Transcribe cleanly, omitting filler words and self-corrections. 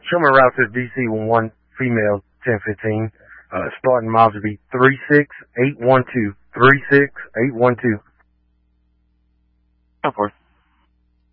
Show me route to DC11, female 1015. Starting miles would be 36812. 36812. Of course.